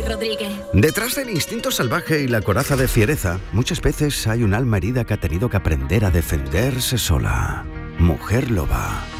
Rodríguez. Detrás del instinto salvaje y la coraza de fiereza, muchas veces hay un alma herida que ha tenido que aprender a defenderse sola. Mujer loba.